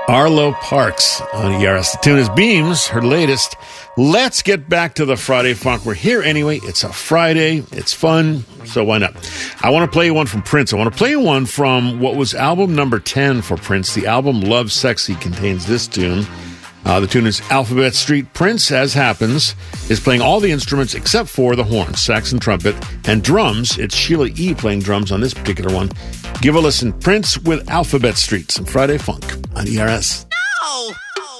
Arlo Parks on ERS. The tune is Beams, her latest. Let's get back to the Friday Funk. We're here anyway. It's a Friday. It's fun, so why not? I want to play you one from Prince. I want to play you one from what was album number 10 for Prince. The album Love Sexy contains this tune. The tune is Alphabet Street. Prince, as happens, is playing all the instruments except for the horns, sax and trumpet, and drums. It's Sheila E. playing drums on this particular one. Give a listen. Prince with Alphabet Street. Some Friday Funk on ERS. No!